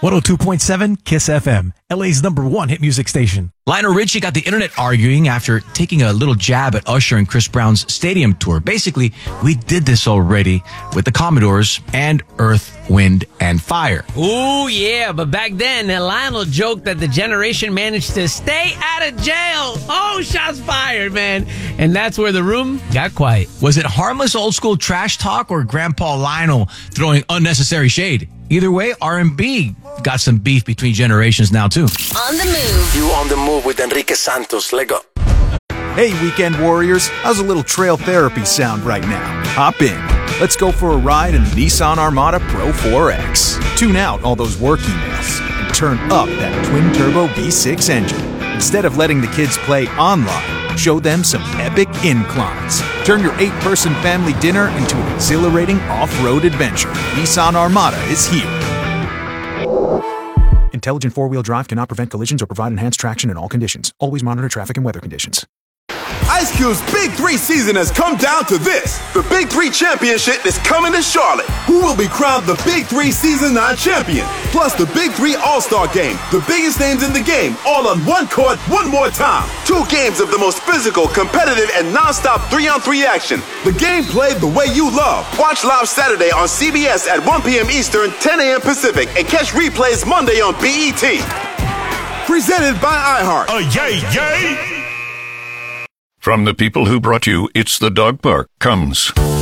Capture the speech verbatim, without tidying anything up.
one oh two point seven Kiss F M, L A's number one hit music station. Lionel Richie got the internet arguing after taking a little jab at Usher and Chris Brown's stadium tour. Basically, we did this already with the Commodores and Earth, Wind, and Fire. Ooh, yeah, but back then, Lionel joked that the generation managed to stay out of jail. Oh, shots fired, man. And that's where the room got quiet. Was it harmless old school trash talk or Grandpa Lionel throwing unnecessary shade? Either way, R and B got some beef between generations now, too. On the move. You on the move with Enrique Santos. Let go. Hey, weekend warriors. How's a little trail therapy sound right now? Hop in. Let's go for a ride in the Nissan Armada Pro four X. Tune out all those work emails and turn up that twin-turbo V six engine. Instead of letting the kids play online, show them some epic inclines. Turn your eight-person family dinner into an exhilarating off-road adventure. Nissan Armada is here. Intelligent four-wheel drive cannot prevent collisions or provide enhanced traction in all conditions. Always monitor traffic and weather conditions. Ice Cube's Big Three season has come down to this. The Big Three Championship is coming to Charlotte. Who will be crowned the Big Three Season nine champion? Plus the Big Three All-Star Game. The biggest names in the game, all on one court, one more time. Two games of the most physical, competitive, and non-stop three-on-three action. The game played the way you love. Watch live Saturday on C B S at one p.m. Eastern, ten a.m. Pacific, and catch replays Monday on B E T. Presented by iHeart. Oh, yay, yay! From the people who brought you It's the Dog Park comes